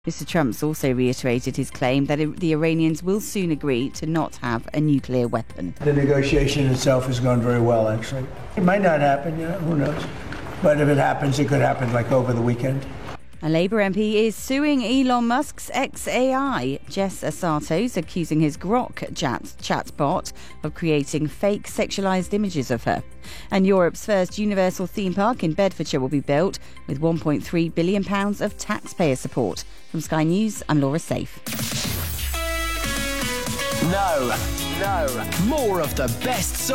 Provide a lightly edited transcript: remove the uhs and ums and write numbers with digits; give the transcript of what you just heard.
Mr. Trump's also reiterated his claim that the Iranians will soon agree to not have a nuclear weapon. The negotiation itself has gone very well, actually. It might not happen, who knows? But if it happens, it could happen like over the weekend. A Labour MP is suing Elon Musk's XAI. Jess Asato's accusing his Grok chatbot of creating fake sexualised images of her. And Europe's first universal theme park in Bedfordshire will be built with £1.3 billion of taxpayer support. From Sky News, I'm Laura Safe. No. More of the best